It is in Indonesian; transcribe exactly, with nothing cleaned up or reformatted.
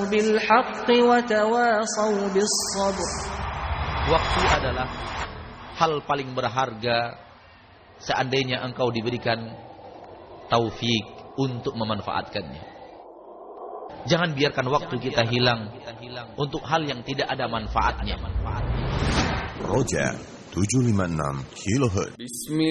بالحق وتواصوا بالصبر. Waktu adalah hal paling berharga seandainya engkau diberikan taufik untuk memanfaatkannya. Jangan biarkan waktu kita hilang untuk hal yang tidak ada manfaatnya. Roja tujuh lima enam kilohertz.